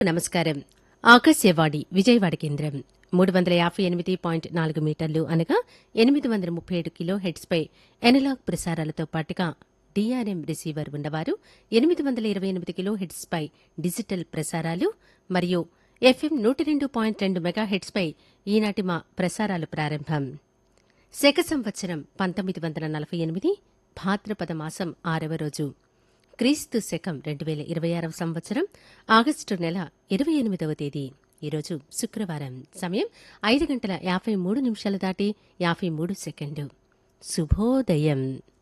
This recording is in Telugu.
నమస్కారం. ఆకాశవాణి విజయవాడ కేంద్రం 358.4 మీటర్లు అనగా 837 కిలో హెడ్స్పై ఎనలాగ్ ప్రసారాలతో పాటుగా డిఆర్ఎం రిసీవర్ ఉన్నవారు 828 కిలో హెడ్స్పై డిజిటల్ ప్రసారాలు మరియు ఎఫ్ఎం 102.2 మెగాహెడ్స్పై ఈనాటి మా ప్రసారాలు ప్రారంభం. శక సంవత్సరం 1948 భాద్రపద మాసం 6వ రోజు, క్రీస్తు శకం 2026 సంవత్సరం ఆగస్టు నెల 28వ తేదీ. ఈరోజు శుక్రవారం. సమయం 5 గంటల 53 నిమిషాలు దాటి 53 సెకండ్లు. శుభోదయం.